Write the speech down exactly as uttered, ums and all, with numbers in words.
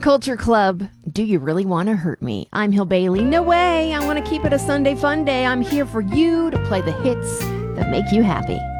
Culture Club, do you really want to hurt me? I'm Hill Bailey. No way. I want to keep it a Sunday fun day. I'm here for you to play the hits that make you happy.